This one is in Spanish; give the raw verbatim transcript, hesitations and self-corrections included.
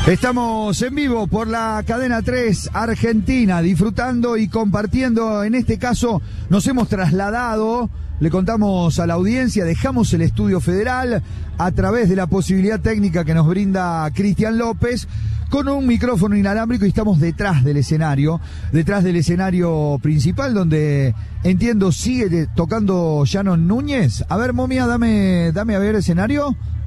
Estamos en vivo por la Cadena tres Argentina, disfrutando y compartiendo. En este caso nos hemos trasladado, le contamos a la audiencia, dejamos el estudio federal a través de la posibilidad técnica que nos brinda Cristian López con un micrófono inalámbrico, y estamos detrás del escenario, detrás del escenario principal, donde entiendo sigue tocando Shannon Núñez. A ver, momia, dame, dame a ver el escenario.